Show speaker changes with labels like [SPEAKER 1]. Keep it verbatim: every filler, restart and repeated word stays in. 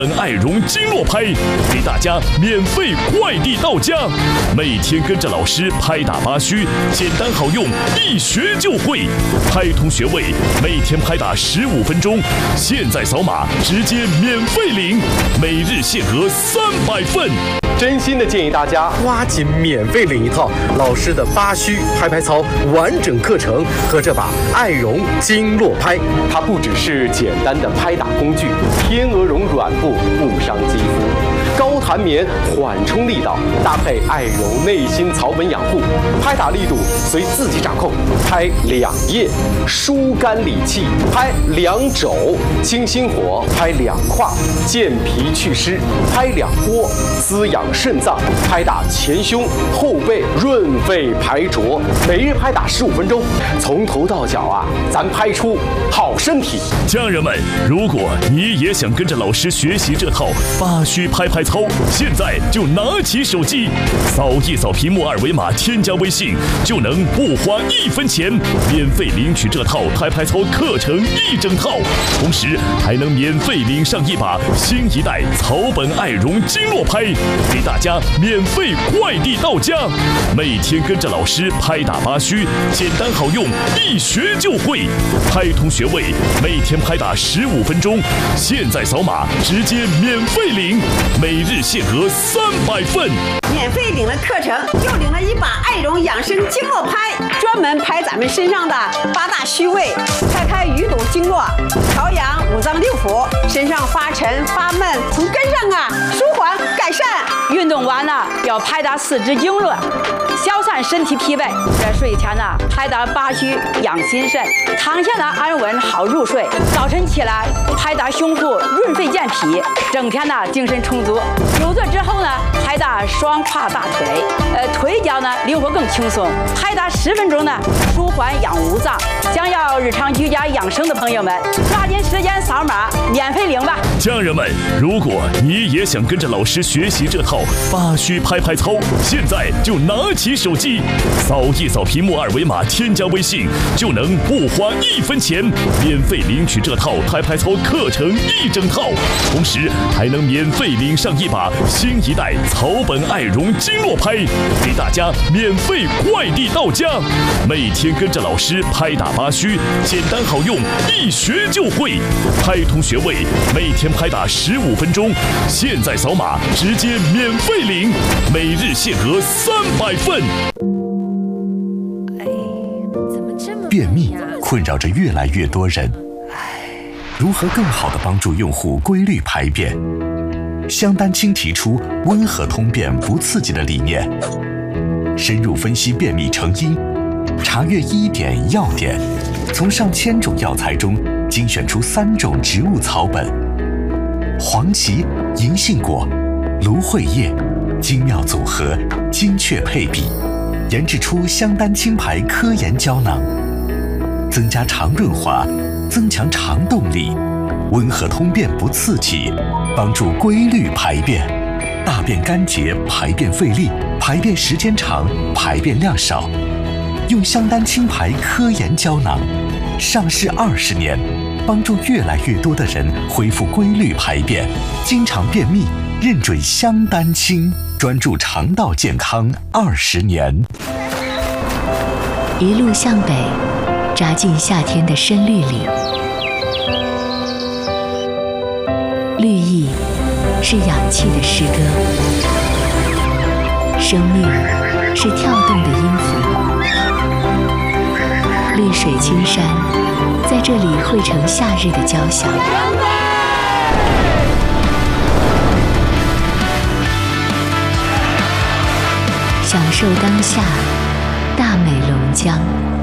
[SPEAKER 1] 本爱绒经络拍给大家免费快递到家，每天跟着老师拍打八虚，简单好用，一学就会。拍通学位，每天拍打十五分钟，现在扫码直接免费领，每日限额三百份。
[SPEAKER 2] 真心的建议大家抓紧免费领一套老师的八虚拍拍操完整课程和这把爱绒经络拍。它不只是简单的拍打工具，天鹅绒软布不伤肌肤，高弹棉缓冲力道，搭配爱绒内心草本养护，拍打力度随自己掌控。拍两腋，疏肝理气；拍两肘，清心火；拍两胯，健脾祛湿；拍两波，滋养肾脏；拍打前胸、后背，润肺排浊。每日拍打十五分钟，从头到脚啊，咱拍出好身体。
[SPEAKER 1] 家人们，如果你也想跟着老师学习这套八虚拍拍操，现在就拿起手机，扫一扫屏幕二维码，添加微信，就能不花一分钱，免费领取这套拍拍操课程一整套，同时还能免费领上一把新一代草本爱绒经络拍，给大家免费快递到家。每天跟着老师拍打八虚，简单好用，一学就会。拍通学位，每天拍打十五分钟，现在扫码直接免费领，每日限额三百份。
[SPEAKER 3] 免费领了课程，又领了一把爱绒养生经络拍，专门拍咱们身上的八大虚位，拍拍鱼肚经络，调养五脏六腑，身上发沉发闷从根上啊舒缓改善。
[SPEAKER 4] 运动完了要拍打四肢经络，消散身体疲惫。在睡前呢拍打八虚养心肾，躺下呢安稳好入睡。早晨起来拍打胸腹润肺健脾，整天呢精神充足。久坐之后呢拍打双胯大腿，呃腿脚呢灵活更轻松。拍打十分钟呢舒缓养五脏。想要日常居家养生的朋友们，抓紧时间扫码免费领吧。
[SPEAKER 1] 家人们，如果你也想跟着老师学习这套八虚拍拍操，现在就拿起手机，扫一扫屏幕二维码，添加微信，就能不花一分钱，免费领取这套拍拍操课程一整套，同时还能免费领上一把新一代草本爱绒经络拍，给大家免费快递到家。每天跟着老师拍打八虚，简单好用，一学就会。拍通学位，每天拍打十五分钟，现在扫码直接免费领，每日限额三百份。
[SPEAKER 5] 便秘困扰着越来越多人，如何更好地帮助用户规律排便？香丹青提出温和通便不刺激的理念，深入分析便秘成因，查阅医典药典，从上千种药材中精选出三种植物草本：黄芪、银杏果、芦荟叶，精妙组合，精确配比，研制出香丹青牌科研胶囊，增加肠润滑，增强肠动力，温和通便不刺激，帮助规律排便，大便干结，排便费力，排便时间长，排便量少。用香丹青牌科研胶囊，上市二十年，帮助越来越多的人恢复规律排便。经常便秘，认准香丹青，专注肠道健康二十年。
[SPEAKER 6] 一路向北，扎进夏天的深绿里。绿意是氧气的诗歌，生命是跳动的音符。绿水青山在这里汇成夏日的交响。享受当下，大美龙江。